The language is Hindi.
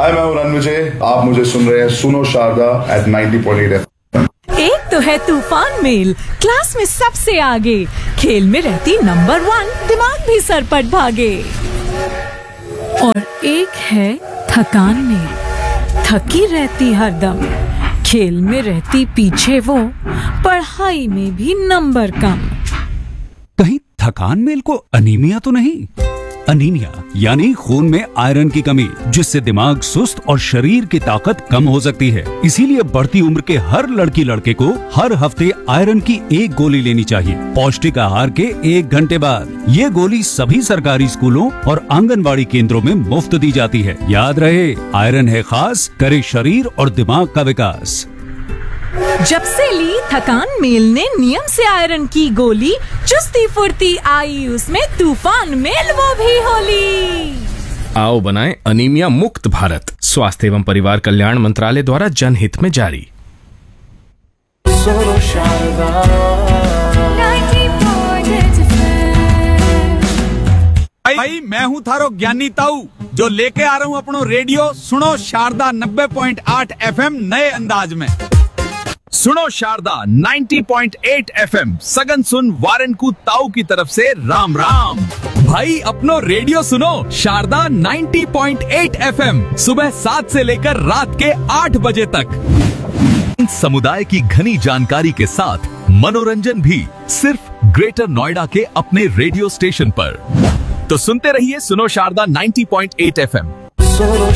हाय, मैं हूं रणविजय। आप मुझे सुन रहे हैं सुनो शारदा at 90.8 FM। एक तो है तूफान मेल, क्लास में सबसे आगे, खेल में रहती नंबर 1, दिमाग भी सरपट भागे। और एक है थकान मेल, थकी रहती हरदम, खेल में रहती पीछे वो, पढ़ाई में भी नंबर कम। कहीं थकान मेल को अनीमिया तो नहीं? अनीमिया यानी खून में आयरन की कमी, जिससे दिमाग सुस्त और शरीर की ताकत कम हो सकती है। इसीलिए बढ़ती उम्र के हर लड़की लड़के को हर हफ्ते आयरन की एक गोली लेनी चाहिए, पौष्टिक आहार के 1 घंटे बाद। ये गोली सभी सरकारी स्कूलों और आंगनबाड़ी केंद्रों में मुफ्त दी जाती है। याद रहे, आयरन है खास, करे शरीर और दिमाग का विकास। जब से ली थकान मेल ने नियम से आयरन की गोली, चुस्ती फुर्ती आई उसमें, तूफान मेल वो भी होली। आओ बनाएं अनीमिया मुक्त भारत। स्वास्थ्य एवं परिवार कल्याण मंत्रालय द्वारा जनहित में जारी। भाई मैं हूँ थारो ज्ञानी ताऊ, जो लेके आ रहा हूँ अपनो रेडियो सुनो शारदा 90.8 FM नए अंदाज में। सुनो शारदा 90.8 FM, सगन सुन वारनकू ताऊ की तरफ से राम राम। भाई अपनो रेडियो सुनो शारदा 90.8 FM, सुबह 7 से लेकर रात के 8 बजे तक। समुदाय की घनी जानकारी के साथ मनोरंजन भी सिर्फ ग्रेटर नोएडा के अपने रेडियो स्टेशन पर। तो सुनते रहिए सुनो शारदा 90.8 FM। सुनो